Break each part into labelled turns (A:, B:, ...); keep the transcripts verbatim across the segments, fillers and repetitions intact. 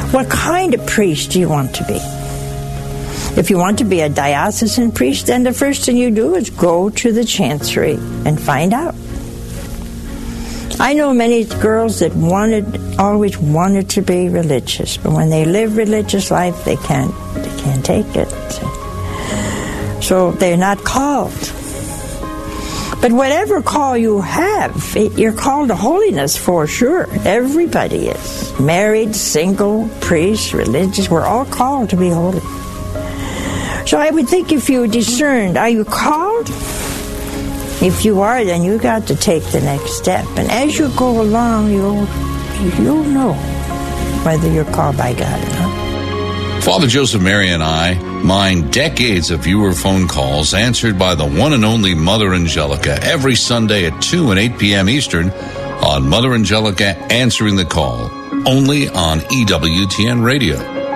A: What kind of priest do you want to be? If you want to be a diocesan priest, then the first thing you do is go to the chancery and find out. I know many girls that wanted, always wanted to be religious, but when they live religious life, they can't, they can't take it. So they're not called. But whatever call you have, it, you're called to holiness for sure. Everybody is. Married, single, priest, religious, we're all called to be holy. So I would think if you discerned, are you called? If you are, then you got to take the next step. And as you go along, you'll, you'll know whether you're called by God or not.
B: Father Joseph Mary and I mine decades of viewer phone calls answered by the one and only Mother Angelica every Sunday at two and eight p.m. Eastern on Mother Angelica Answering the Call, only on E W T N Radio.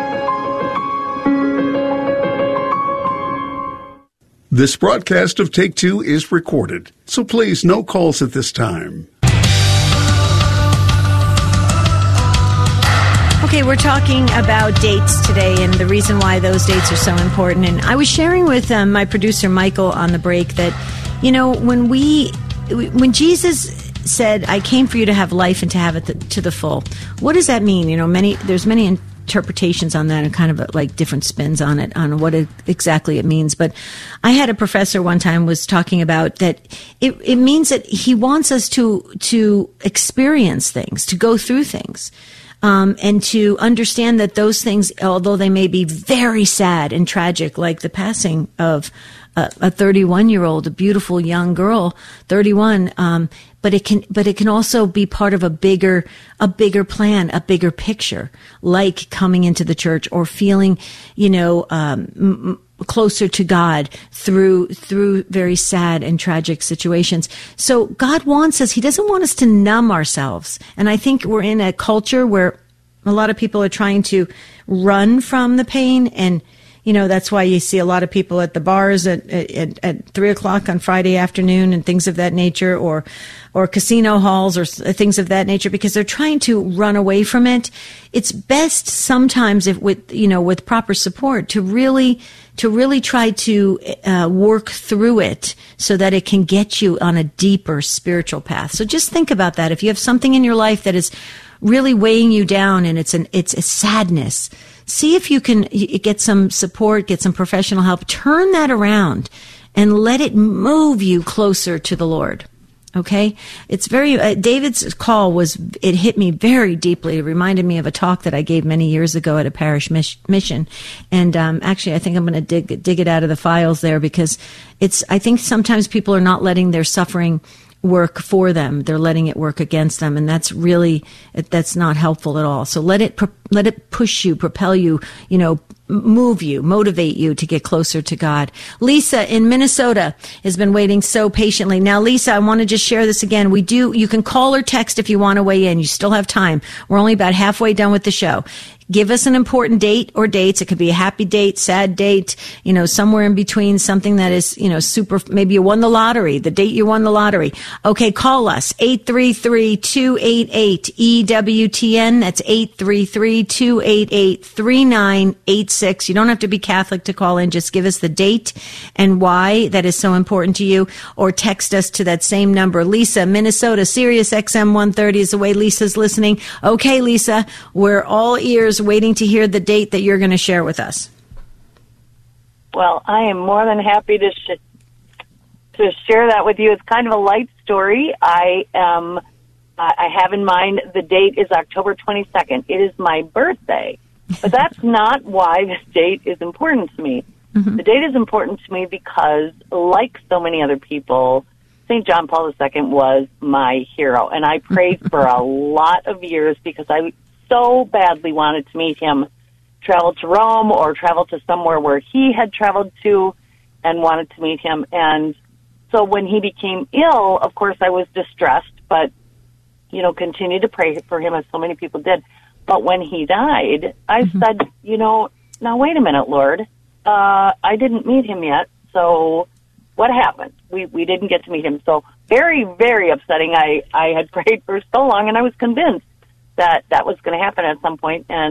C: This broadcast of Take Two is recorded, so please no calls at this time.
D: Okay, we're talking about dates today and the reason why those dates are so important. And I was sharing with um, my producer, Michael, on the break that, you know, when we, when Jesus said, I came for you to have life and to have it to the full, what does that mean? You know, many, there's many interpretations on that and kind of like different spins on it, on what it, exactly it means. But I had a professor one time was talking about that it, it means that he wants us to, to experience things, to go through things. Um, and to understand that those things, although they may be very sad and tragic, like the passing of a, a thirty-one-year-old, a beautiful young girl, thirty-one, um, but it can, but it can also be part of a bigger, a bigger plan, a bigger picture, like coming into the church or feeling, you know, um, m- closer to God through through very sad and tragic situations. So God wants us, he doesn't want us to numb ourselves. And I think we're in a culture where a lot of people are trying to run from the pain. And, you know, that's why you see a lot of people at the bars at, at, at three o'clock on Friday afternoon and things of that nature, or or casino halls or things of that nature, because they're trying to run away from it. It's best sometimes, if with, you know, with proper support, to really to really try to uh, work through it so that it can get you on a deeper spiritual path. So just think about that. If you have something in your life that is really weighing you down and it's an it's a sadness, see if you can get some support, get some professional help, turn that around and let it move you closer to the Lord. Okay? It's very, uh, David's call was, it hit me very deeply. It reminded me of a talk that I gave many years ago at a parish mis- mission. And, um, actually, I think I'm going to dig, dig it out of the files there, because it's, I think sometimes people are not letting their suffering work for them. They're letting it work against them. And that's really, that's not helpful at all. So let it, let it push you, propel you, you know, move you, motivate you to get closer to God. Lisa in Minnesota has been waiting so patiently. Now, Lisa, I want to just share this again. We do, you can call or text if you want to weigh in. You still have time. We're only about halfway done with the show. Give us an important date or dates. It could be a happy date, sad date, you know, somewhere in between, something that is, you know, super, maybe you won the lottery, the date you won the lottery. Okay, call us, eight three three, two eight eight, E W T N. That's eight three three, two eight eight, three nine eight six. You don't have to be Catholic to call in. Just give us the date and why that is so important to you, or text us to that same number. Lisa, Minnesota, Sirius X M one thirty is the way Lisa's listening. Okay, Lisa, we're all ears, waiting to hear the date that you're going to share with us.
E: Well, I am more than happy to sh- to share that with you. It's kind of a light story. I am. I have in mind the date is October twenty-second. It is my birthday, but that's not why this date is important to me. Mm-hmm. The date is important to me because, like so many other people, Saint John Paul the Second was my hero, and I prayed for a lot of years because I so badly wanted to meet him, travel to Rome or travel to somewhere where he had traveled to, and wanted to meet him. And so when he became ill, of course, I was distressed, but, you know, continued to pray for him as so many people did. But when he died, I mm-hmm. said, you know, now wait a minute, Lord. Uh, I didn't meet him yet, so what happened? We we didn't get to meet him. So very, very upsetting. I, I had prayed for so long, and I was convinced that that was going to happen at some point, and